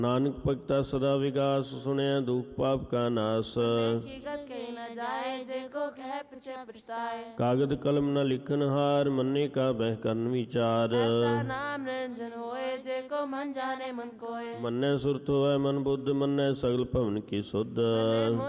ਨਾਨਕ ਭਗਤਾ ਸਦਾ ਵਿਗਾਸ, ਸੁਣਿਆ ਦੁਖ ਪਾਪ ਕਾ ਨਾਸ। ਹਕੀਕਤ ਕਹੀ ਨ ਜਾਏ, ਜੇ ਕੋ ਕਹਿ ਪਿਛੇ ਪਛਤਾਏ। ਕਾਗਦ ਕਲਮ ਨ ਲਿਖਨ ਹਾਰ, ਮੰਨੇ ਕਾ ਬਹਿ ਕਰਨ ਵਿਚਾਰ। ਐਸਾ ਨਾਮ ਨਿਰੰਜਨ ਹੋਏ, ਜੇ ਕੋ ਮਨ ਜਾਣੇ ਮਨ ਕੋਏ। ਮੰਨੈ ਸੁਰਤ ਹੋਵੈ ਮਨ ਬੁੱਧ, ਮੰਨੈ ਸਗਲ ਭਵਨ ਕੀ ਸੁਧ।